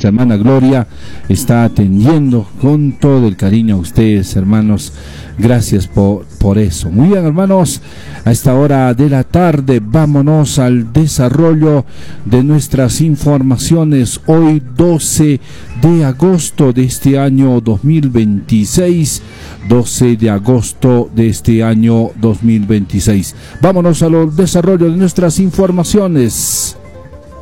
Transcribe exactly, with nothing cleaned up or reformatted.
nuestra hermana Gloria está atendiendo con todo el cariño a ustedes, hermanos. Gracias por, por eso. Muy bien, hermanos, a esta hora de la tarde vámonos al desarrollo de nuestras informaciones. Hoy doce de agosto de este año dos mil veintiséis. doce de agosto de este año dos mil veintiséis. Vámonos al desarrollo de nuestras informaciones.